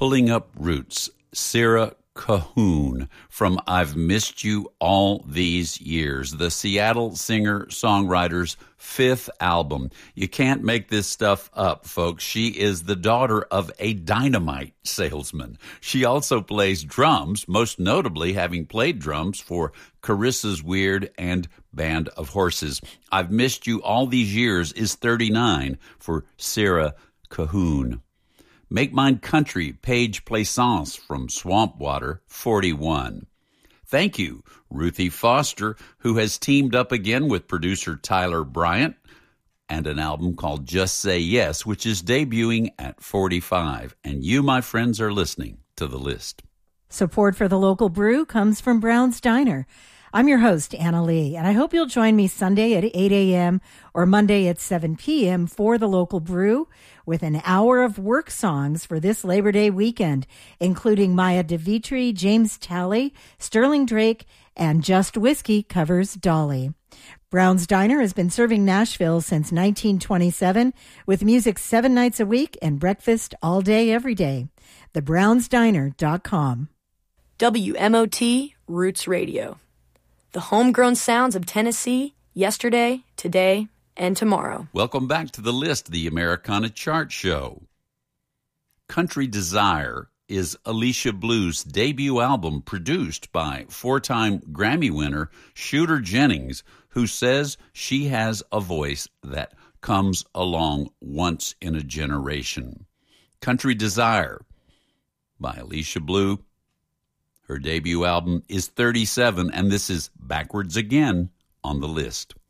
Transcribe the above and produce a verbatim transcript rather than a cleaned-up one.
Pulling Up Roots, Sarah Cahoon from I've Missed You All These Years, the Seattle singer-songwriter's fifth album. You can't make this stuff up, folks. She is the daughter of a dynamite salesman. She also plays drums, most notably having played drums for Carissa's Weird and Band of Horses. I've Missed You All These Years is thirty-nine for Sarah Cahoon. Make Mine Country, Paige Plaisance from Swamp Water, forty-one. Thank You, Ruthie Foster, who has teamed up again with producer Tyler Bryant, and an album called Just Say Yes, which is debuting at forty-five. And you, my friends, are listening to The List. Support for the local brew comes from Brown's Diner. I'm your host, Anna Lee, and I hope you'll join me Sunday at eight a.m. or Monday at seven p.m. for the local brew with an hour of work songs for this Labor Day weekend, including Maya DeVitri, James Talley, Sterling Drake, and Just Whiskey covers Dolly. Brown's Diner has been serving Nashville since nineteen twenty-seven with music seven nights a week and breakfast all day, every day. the browns diner dot com. W M O T Roots Radio. The homegrown sounds of Tennessee, yesterday, today, and tomorrow. Welcome back to The List, the Americana Chart Show. Country Desire is Alicia Blue's debut album produced by four-time Grammy winner Shooter Jennings, who says she has a voice that comes along once in a generation. Country Desire by Alicia Blue. Her debut album is thirty-seven, and this is Backwards Again on The List.